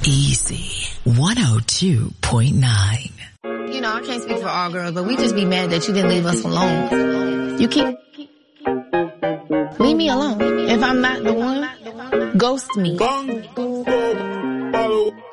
Easy 102.9. You know, I can't speak for all girls, but we just be mad that you didn't leave us alone. You keep... Leave me alone. If I'm not the one, ghost me.